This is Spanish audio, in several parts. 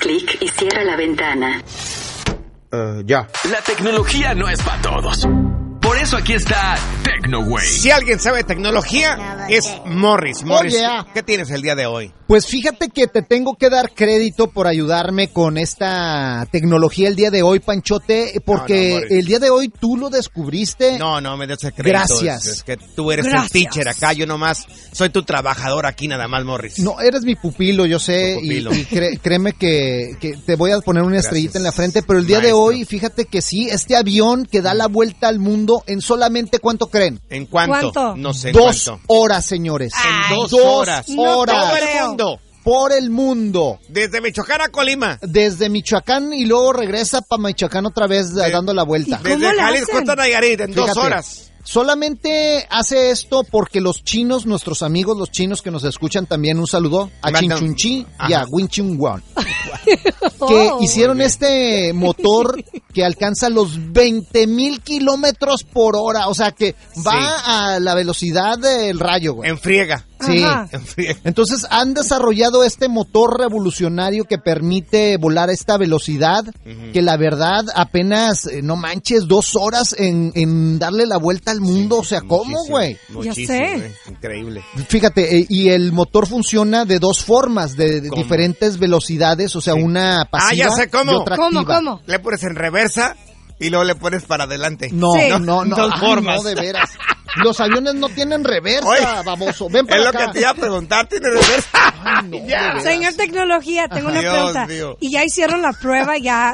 clic y cierra la ventana. Ya. La tecnología no es para todos. Por eso aquí está TecnoWay. Si alguien sabe tecnología, es Morris. Morris, ¿qué tienes el día de hoy? Pues fíjate que te tengo que dar crédito por ayudarme con esta tecnología el día de hoy, Panchote, porque el día de hoy tú lo descubriste. No, me des el crédito. Gracias. Es que tú eres el teacher acá, yo nomás soy tu trabajador aquí nada más, Morris. No, eres mi pupilo, yo sé, pupilo. y créeme que te voy a poner una estrellita en la frente, pero el día de hoy, fíjate que sí, este avión que da la vuelta al mundo, ¿en solamente cuánto creen? ¿En cuánto? ¿Cuánto? No sé. 2 horas, señores. En 2 horas. No horas. Todo el mundo. Por el mundo. Desde Michoacán a Colima. Desde Michoacán y luego regresa para Michoacán otra vez dando la vuelta. Desde Jalisco hasta Nayarit en 2 horas. Solamente hace esto porque los chinos, nuestros amigos los chinos que nos escuchan también, un saludo a Chinchunchi y a Winchunguan, que hicieron este motor que alcanza los 20,000 kilómetros por hora, o sea que va a la velocidad del rayo, güey. En friega. Sí. Entonces han desarrollado este motor revolucionario que permite volar a esta velocidad, que la verdad apenas, no manches, 2 horas en darle la vuelta al mundo. O sea, ¿cómo, güey? Ya sé. Increíble. Fíjate, y el motor funciona de 2 formas, de diferentes velocidades, o sea, una pasiva ya sé cómo. y otra activa. ¿Cómo? Le pones en reversa y luego le pones para adelante. No, Sí. no. 2 formas. No, de veras. Los aviones no tienen reversa, Oye, baboso. Ven para es acá. lo que te iba a preguntar, ¿tiene reversa? Ay, no, de veras. Señor Tecnología, tengo una Dios pregunta. mío. ¿Y ya hicieron la prueba? ¿Ya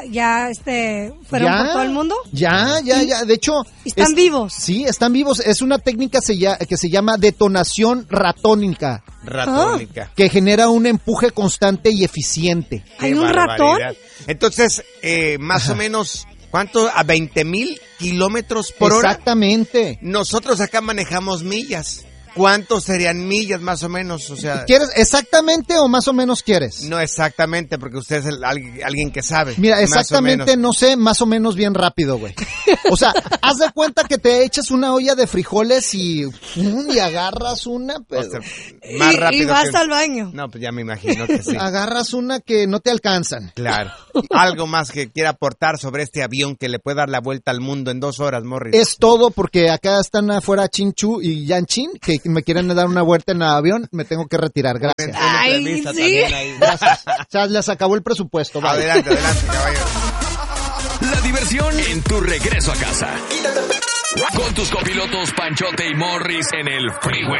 fueron por todo el mundo? Ya. De hecho... ¿Están vivos? Sí, están vivos. Es una técnica que se llama detonación ratónica, Ratónica. que genera un empuje constante y eficiente. ¿Hay Qué un ratón? barbaridad. Entonces, más o menos, ¿cuánto? ¿A 20,000 kilómetros por hora? Exactamente. Nosotros acá manejamos millas. ¿Cuántos serían millas más o menos? O sea, ¿Quieres exactamente o más o menos quieres? no exactamente, porque usted es alguien que sabe. Mira, más o exactamente menos. no sé, más o menos bien rápido, güey. O sea, haz de cuenta que te echas una olla de frijoles y agarras una, pero... O sea, más rápido. Y vas que- al baño. No, pues ya me imagino que sí. Agarras una que no te alcanzan. Claro. Algo más que quiera aportar sobre este avión que le puede dar la vuelta al mundo en 2 horas, Morris. Es todo, porque acá están afuera Chinchu y Yanchin, que me quieren dar una vuelta en el avión, me tengo que retirar, gracias. Una Ay, entrevista sí. también ahí. Gracias. O sea, les acabó el presupuesto, vale. Adelante, caballero. La diversión en tu regreso a casa. Con tus copilotos Panchote y Morris en el Freeway